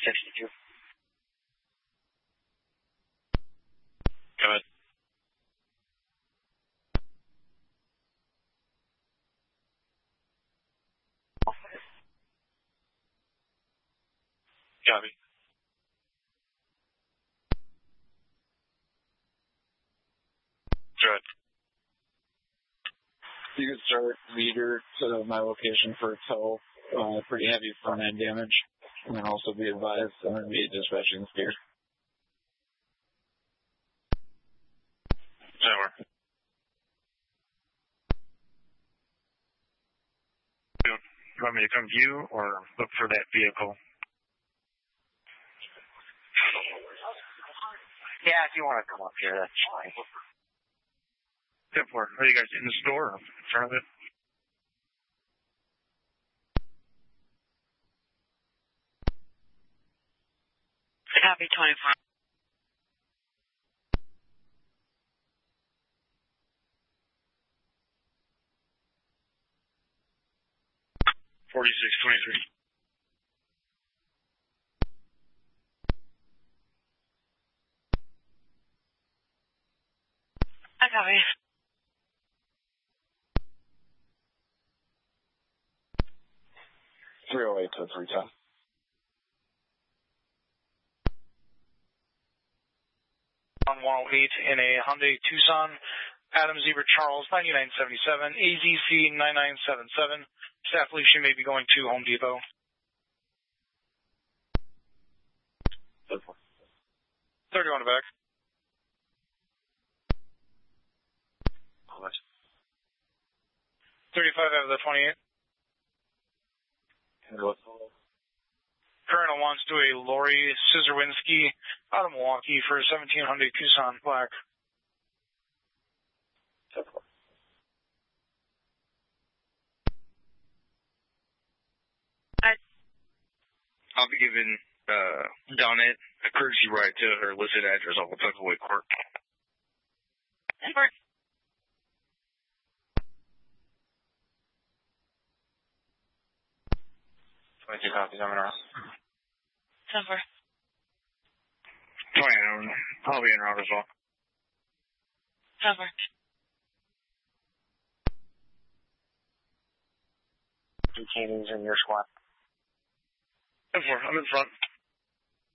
62. Go ahead. Copy. Go ahead. You can start leader to my location for tow. Pretty heavy front end damage. And then also be advised I'm going to be dispatching here. Over. You want me to come view or look for that vehicle? Yeah, if you want to come up here, that's fine. Yep, are you guys in the store or in front of it? Copy 24. I copy. 308 to 310. On 108 in a Hyundai Tucson, Adam Zebra Charles 9977, AZC 9977. Staff Alicia may be going to Home Depot. 31 to back. 35 out of the 28. Colonel wants to a Lori Szarwinski out of Milwaukee for 1700 Tucson Black. I'll be giving Donette a courtesy ride to her listed address off of Tuckaway Court. 22 copies, I'm in route. 10-4. 20, I'll be in route as well. 10-4. Detainees in your squad. 10-4, I'm in front.